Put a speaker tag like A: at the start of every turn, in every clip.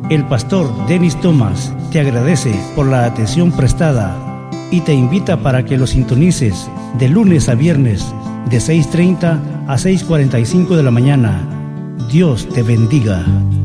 A: El pastor Denis Thomas te agradece por la atención prestada y te invita para que lo sintonices de lunes a viernes de 6:30 a 6:45 de la mañana. Dios te bendiga.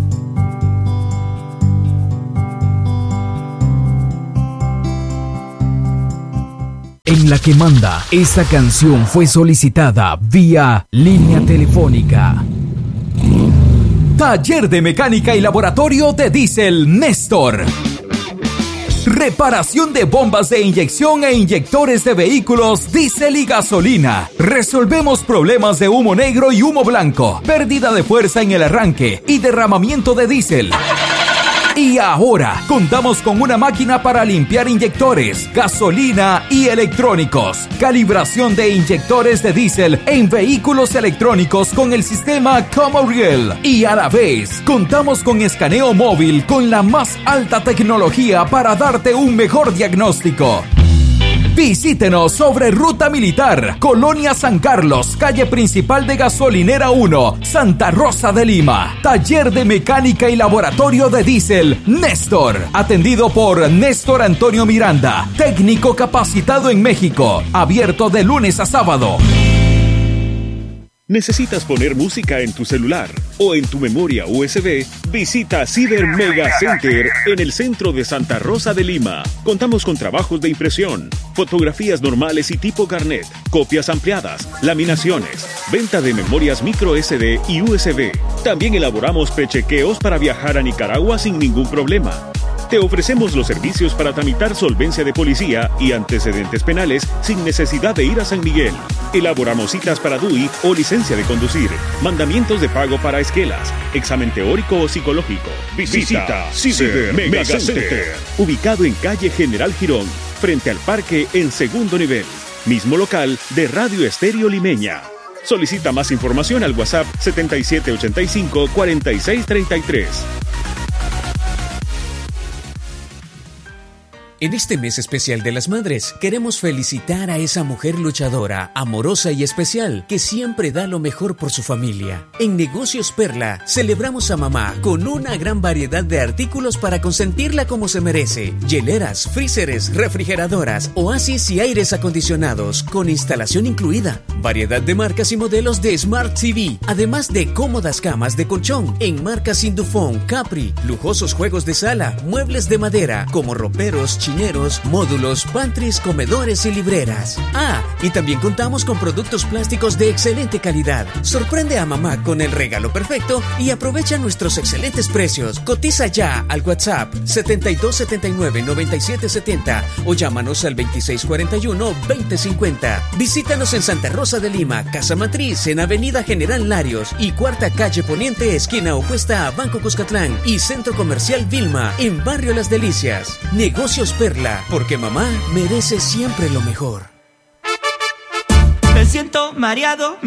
B: En La que Manda, esta canción fue solicitada vía línea telefónica. Taller de Mecánica y Laboratorio de Diésel Néstor. Reparación de bombas de inyección e inyectores de vehículos diésel y gasolina. Resolvemos problemas de humo negro y humo blanco, pérdida de fuerza en el arranque y derramamiento de diésel. Y ahora contamos con una máquina para limpiar inyectores, gasolina y electrónicos. Calibración de inyectores de diésel en vehículos electrónicos con el sistema Comoriel. Y a la vez contamos con escaneo móvil con la más alta tecnología para darte un mejor diagnóstico. Visítenos sobre Ruta Militar, Colonia San Carlos, calle principal de Gasolinera 1, Santa Rosa de Lima. Taller de Mecánica y Laboratorio de Diésel Néstor. Atendido por Néstor Antonio Miranda, técnico capacitado en México. Abierto de lunes a sábado.
C: ¿Necesitas poner música en tu celular o en tu memoria USB? Visita Ciber Mega Center en el centro de Santa Rosa de Lima. Contamos con trabajos de impresión, fotografías normales y tipo carnet, copias ampliadas, laminaciones, venta de memorias micro SD y USB. También elaboramos prechequeos para viajar a Nicaragua sin ningún problema. Te ofrecemos los servicios para tramitar solvencia de policía y antecedentes penales sin necesidad de ir a San Miguel. Elaboramos citas para DUI o licencia de conducir, mandamientos de pago para esquelas, examen teórico o psicológico. Visita Ciber Mega Center, ubicado en calle General Girón, frente al parque en segundo nivel. Mismo local de Radio Estéreo Limeña. Solicita más información al WhatsApp 7785-4633.
D: En este mes especial de las madres, queremos felicitar a esa mujer luchadora, amorosa y especial, que siempre da lo mejor por su familia. En Negocios Perla, celebramos a mamá con una gran variedad de artículos para consentirla como se merece. Hieleras, freezeres, refrigeradoras, oasis y aires acondicionados, con instalación incluida. Variedad de marcas y modelos de Smart TV, además de cómodas camas de colchón, en marcas Indufón, Capri, lujosos juegos de sala, muebles de madera, como roperos, módulos, pantries, comedores y libreras. Y también contamos con productos plásticos de excelente calidad. Sorprende a mamá con el regalo perfecto y aprovecha nuestros excelentes precios. Cotiza ya al WhatsApp 7279-9770 o llámanos al 2641-2050. Visítanos en Santa Rosa de Lima, Casa Matriz, en Avenida General Larios y Cuarta Calle Poniente, esquina opuesta a Banco Cuscatlán y Centro Comercial Vilma, en Barrio Las Delicias. Negocios Perla, porque mamá merece siempre lo mejor.
E: Me siento mareado.